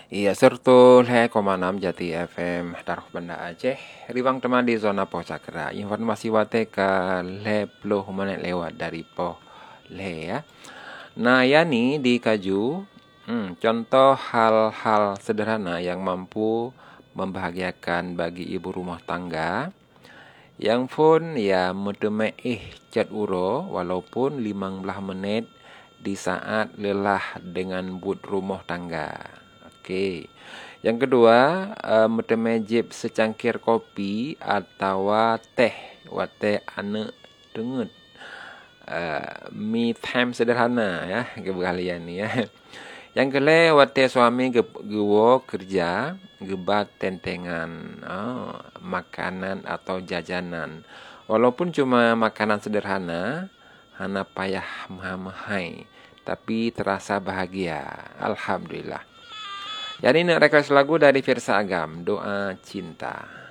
Iya sertul he koma 6 Jati FM Taruh Banda Aceh Riwang teman di zona Poh Cakra Informasi wate ka le puluh menit lewat dari Poh le ya. Nah ya nih di Kaju contoh hal-hal sederhana yang mampu membahagiakan bagi ibu rumah tangga yang pun ya meteme cat uro walaupun 15 menit di saat lelah dengan but rumah tangga. Oke. Yang kedua, meteme jib secangkir kopi atau teh wate ane dengut. Me time sederhana ya kebalian ni ya. Yang kele wate suami gewo kerja gebat tentengan makanan atau jajanan. Walaupun cuma makanan sederhana, hana payah mahal-mahal, tapi terasa bahagia. Alhamdulillah. Jadi nak request lagu dari Firsa Agam, Doa Cinta.